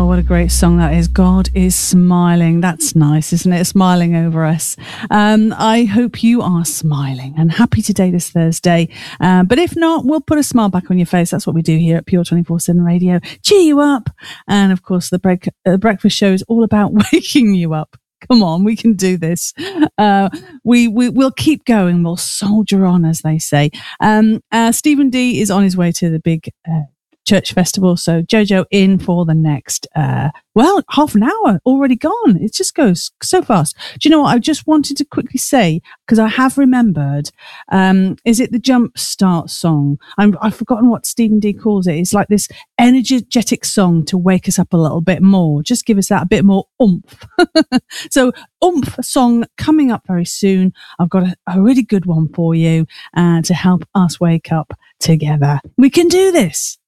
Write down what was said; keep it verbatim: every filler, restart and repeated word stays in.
what a great song that is. God is smiling. That's nice, isn't it? Smiling over us. Um, I hope you are smiling and happy today, this Thursday. Uh, but if not, we'll put a smile back on your face. That's what we do here at Pure twenty-four seven Radio. Cheer you up. And of course, the break, uh, breakfast show is all about waking you up. Come on, we can do this. Uh, we, we, we'll keep going. We'll soldier on, as they say. Um, uh, Stephen D is on his way to the big uh, church festival. So Jojo in for the next, uh, well, half an hour already gone. It just goes so fast. Do you know what? I just wanted to quickly say, because I have remembered, um, is it the Jump Start song? I'm, I've forgotten what Stephen D calls it. It's like this energetic song to wake us up a little bit more. Just give us that a bit more oomph. So oomph song coming up very soon. I've got a, a really good one for you uh, to help us wake up together. We can do this.